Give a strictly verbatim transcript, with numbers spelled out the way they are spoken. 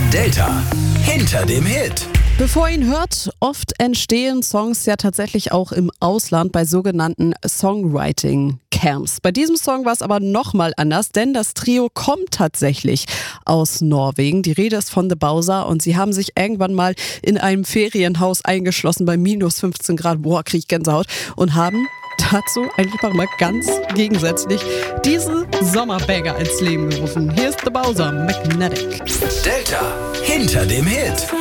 Delta hinter dem Hit. Bevor ihr ihn hört, oft entstehen Songs ja tatsächlich auch im Ausland bei sogenannten Songwriting-Camps. Bei diesem Song war es aber nochmal anders, denn das Trio kommt tatsächlich aus Norwegen. Die Rede ist von The Bowser und sie haben sich irgendwann mal in einem Ferienhaus eingeschlossen bei minus fünfzehn Grad, boah, krieg ich Gänsehaut, und haben dazu einfach mal ganz gegensätzlich diese Sommerbanger ins Leben gerufen. Hier ist The Bowser, Magnetic. Delta hinter dem Hit.